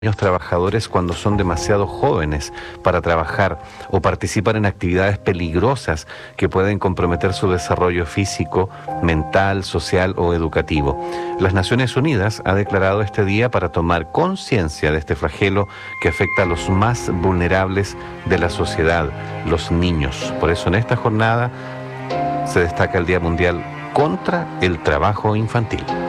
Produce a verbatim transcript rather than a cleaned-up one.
Los trabajadores cuando son demasiado jóvenes para trabajar o participar en actividades peligrosas que pueden comprometer su desarrollo físico, mental, social o educativo. Las Naciones Unidas ha declarado este día para tomar conciencia de este flagelo que afecta a los más vulnerables de la sociedad, los niños. Por eso en esta jornada se destaca el Día Mundial contra el Trabajo Infantil.